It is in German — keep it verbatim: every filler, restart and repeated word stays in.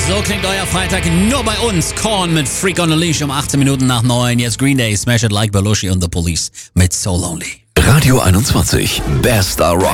So klingt euer Freitag nur bei uns. Korn mit Freak on a Leash um achtzehn Minuten nach neun. Jetzt Green Day, Smash It Like Belushi und The Police mit So Lonely. Radio einundzwanzig, Best Rock.